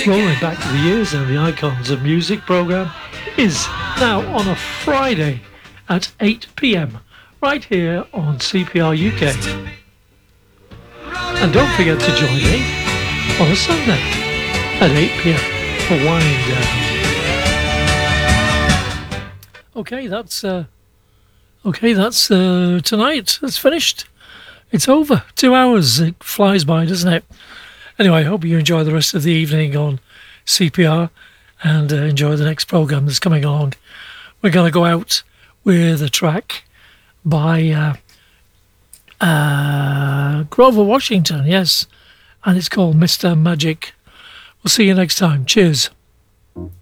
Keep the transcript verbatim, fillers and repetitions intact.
Rolling Back to the Years and the Icons of Music programme is now on a Friday at eight p.m. right here on C P R U K. And don't forget to join me on a Sunday at eight p.m. for Wind Down. Okay, that's uh, okay. That's uh, tonight. That's finished. It's over. Two hours. It flies by, doesn't it? Anyway, I hope you enjoy the rest of the evening on C P R and uh, enjoy the next programme that's coming along. We're going to go out with a track by uh, uh, Grover Washington, yes, and it's called Mister Magic. We'll see you next time. Cheers.